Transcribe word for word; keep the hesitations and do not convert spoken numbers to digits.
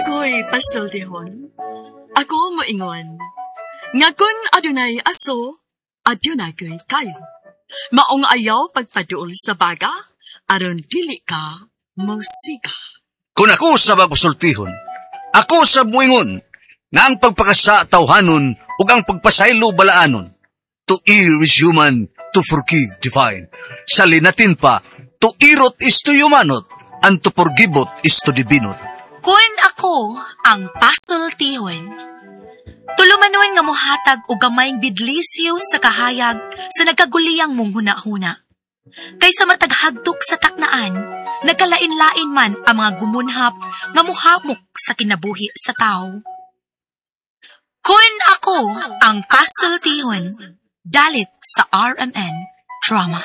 Agoy pasultihon. Ako moingon. Nga kun adunay aso, adunay ko'y kayo. Maong ayaw pagpaduol sa baga, aron dili ka musika. Kung ako sa magpasultihon, ako sa muingon, nga ang pagpakasa tawhanon ug ang pagpasaylo balaanon. To err is human, to forgive divine. Sa linatin pa, to irot is to humanot, and to forgivot is to divinot. Kun ako ang pasultihon, tulumanon nga mohatag og gamayng bidlisyo sa kahayag sa nagkaguliyang mong huna-huna. Kaysa mataghagtok sa taknaan, nagkalain-lain man ang mga gumunhap nga muhamok sa kinabuhi sa tao. Kun ako ang pasultihon, dalit sa R M N Trauma.